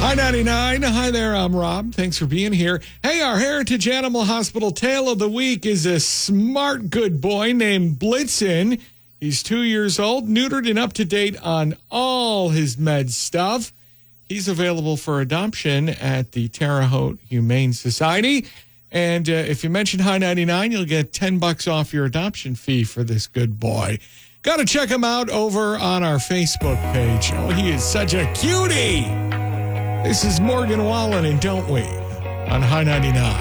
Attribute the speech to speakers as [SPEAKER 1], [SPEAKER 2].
[SPEAKER 1] Hi, 99. Hi there, I'm Rob. Thanks for being here. Hey, our Heritage Animal Hospital tale of the week is a smart good boy named Blitzen. He's 2 years old, neutered and up to date on all his med stuff. He's available for adoption at the Terre Haute Humane Society. And if you mention Hi 99, you'll get $10 off your adoption fee for this good boy. Got to check him out over on our Facebook page. Oh, he is such a cutie. This is Morgan Wallen and Don't We on Hi 99.